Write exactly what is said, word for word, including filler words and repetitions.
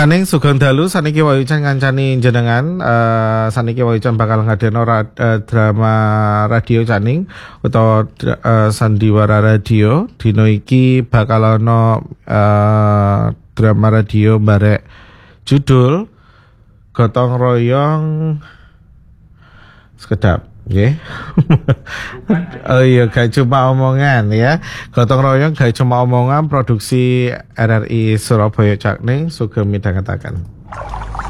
Caning sugeng dalu saniki Wahyucan ngancani jenengan uh, saniki Wahyucan bakal ngadeno ra, uh, drama radio Caning utawa uh, sandiwara radio. Dino iki bakal ana uh, drama radio barek judul Gotong Royong Sekedap. Nggih. Oh iya, gak cuma omongan ya. Gotong royong gak cuma omongan, produksi R R I Surabaya Caning sugeng midhangetaken.